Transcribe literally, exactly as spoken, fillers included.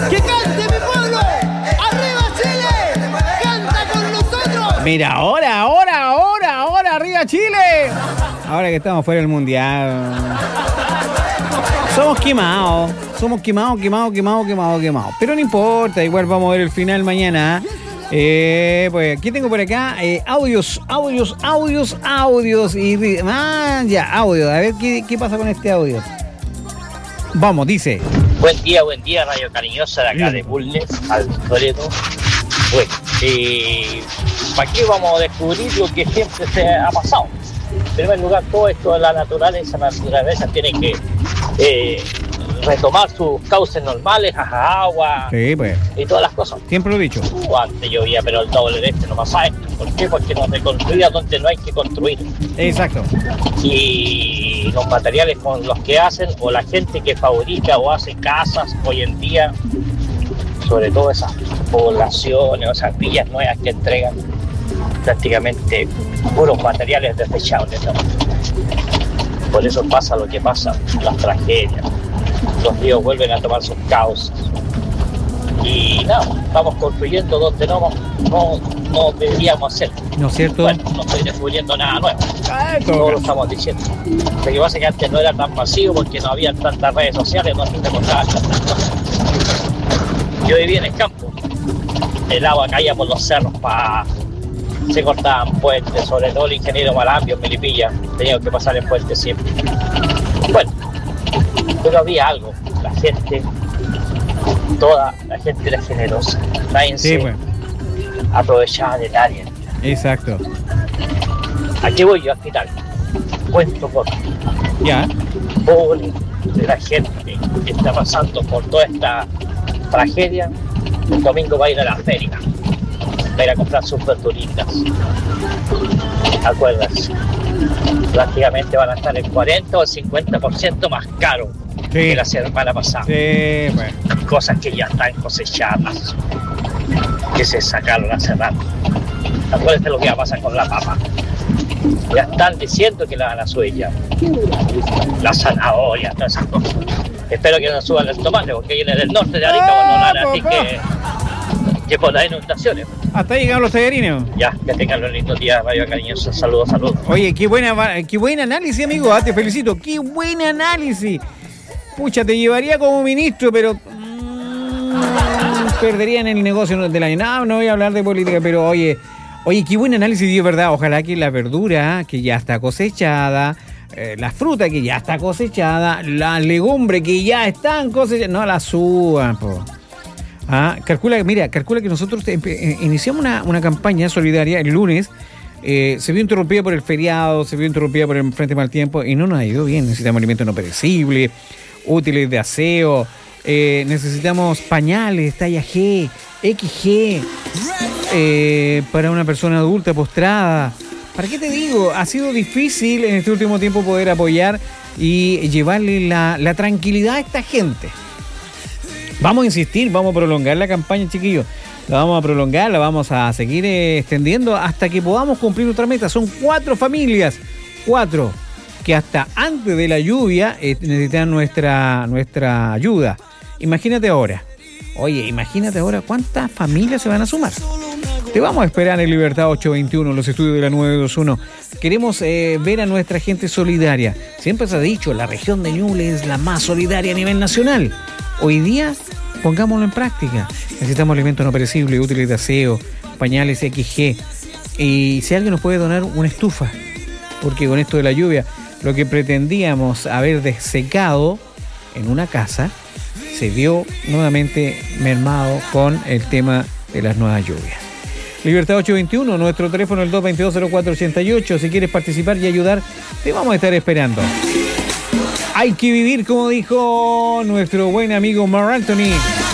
¡Que cante mi pueblo! ¡Arriba Chile! ¡Canta con nosotros! Mira, ahora, ahora, ahora, ahora, arriba Chile. Ahora que estamos fuera del mundial. Somos quemados, somos quemados, quemados, quemados, quemados, quemados. Pero no importa, igual vamos a ver el final mañana. Eh, pues aquí tengo por acá eh, audios, audios, audios, audios. Y ah, ya, audio. A ver qué, qué pasa con este audio. Vamos, dice. Buen día, buen día, Radio Cariñosa de acá de Bulnes, al Toledo. Bueno, eh, ¿para qué vamos a descubrir lo que siempre se ha pasado? En primer lugar, todo esto de la naturaleza, la naturaleza tiene que eh, retomar sus cauces normales, ajá, agua Sí, pues. y todas las cosas. Siempre lo he dicho. Uh, antes llovía, pero el doble de este no pasa esto. ¿Por qué? Porque no se construía donde no hay que construir. Exacto. Y los materiales con los que hacen, o la gente que fabrica o hace casas hoy en día, sobre todo esas poblaciones o esas villas nuevas que entregan prácticamente puros materiales desechables, ¿no? Por eso pasa lo que pasa, las tragedias. Los ríos vuelven a tomar sus causas. Y nada, vamos construyendo donde no, no, no deberíamos hacer. ¿No es cierto? Bueno, no estoy descubriendo nada nuevo. Ah, Todo lo estamos diciendo. Lo que pasa es que antes no era tan masivo porque no había tantas redes sociales, no se te contaban tantas cosas. Yo vivía en el campo. El agua caía por los cerros, pa... se cortaban puentes, sobre todo el ingeniero Malambio, Melipilla, tenía que pasar el puente siempre. Bueno, pero había algo, la gente, toda la gente era generosa, nadie Sí, se pues. aprovechaba del área. Exacto. ¿A qué voy yo al final? Cuento corto. Ya. Pobre de la gente que está pasando por toda esta tragedia, el domingo va a ir a la feria, va a ir a comprar sus verduritas. Acuérdense, prácticamente van a estar el cuarenta o el cincuenta por ciento más caro Sí. que la semana pasada. Sí, pues. Cosas que ya están cosechadas, que se sacaron hace rato. Acuérdense lo que va a pasar con la papa. Ya están diciendo que la van a subir ya. La zanahoria, todas esas cosas. Espero que no suban el tomate porque viene del norte de Arica, bueno, no van así que, que por las inundaciones. Hasta ahí llegaron los tallarines. Ya, que tengan los lindos días, Radio Cariñosa. Saludos, saludos. Oye, qué buena, qué buen análisis, amigo. Ah, te felicito. Qué buen análisis. Pucha, te llevaría como ministro, pero mmm, perdería en el negocio del año. No, no voy a hablar de política, pero oye, oye, qué buen análisis, es verdad. Ojalá que la verdura que ya está cosechada, eh, la fruta que ya está cosechada, la legumbre que ya están cosechadas, no la suban, po. Ah, calcula, mira, calcula que nosotros eh, iniciamos una, una campaña solidaria el lunes. Eh, se vio interrumpida por el feriado, se vio interrumpida por el frente mal tiempo y no nos ha ido bien. Necesitamos alimentos no perecibles, útiles de aseo, eh, necesitamos pañales, talla G, equis ge, eh, para una persona adulta postrada. ¿Para qué te digo? Ha sido difícil en este último tiempo poder apoyar y llevarle la, la tranquilidad a esta gente. Vamos a insistir, vamos a prolongar la campaña, chiquillos. La vamos a prolongar, la vamos a seguir eh, extendiendo hasta que podamos cumplir nuestra meta. Son cuatro familias, cuatro, que hasta antes de la lluvia eh, necesitan nuestra, nuestra ayuda. Imagínate ahora. Oye, imagínate ahora cuántas familias se van a sumar. Te vamos a esperar en Libertad ocho veintiuno, los estudios de la nueve veintiuno. Queremos eh, ver a nuestra gente solidaria. Siempre se ha dicho, la región de Ñuble es la más solidaria a nivel nacional. Hoy día, pongámoslo en práctica. Necesitamos alimentos no perecibles, útiles de aseo, pañales equis ge. Y si alguien nos puede donar una estufa, porque con esto de la lluvia, lo que pretendíamos haber desecado en una casa, se vio nuevamente mermado con el tema de las nuevas lluvias. Libertad ocho veintiuno, nuestro teléfono el dos veintidós cero cuatro ochenta y ocho. Si quieres participar y ayudar, te vamos a estar esperando. Hay que vivir, como dijo nuestro buen amigo Marc Anthony.